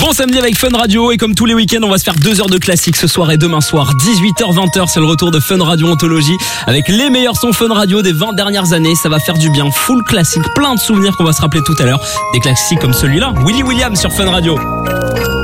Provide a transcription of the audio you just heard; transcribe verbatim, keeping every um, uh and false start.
Bon samedi avec Fun Radio et comme tous les week-ends, on va se faire deux heures de classique ce soir et demain soir, dix-huit heures vingt heures, c'est le retour de Fun Radio Anthologie avec les meilleurs sons Fun Radio des vingt dernières années. Ça va faire du bien, full classique, plein de souvenirs qu'on va se rappeler tout à l'heure. Des classiques comme celui-là, Willy William sur Fun Radio.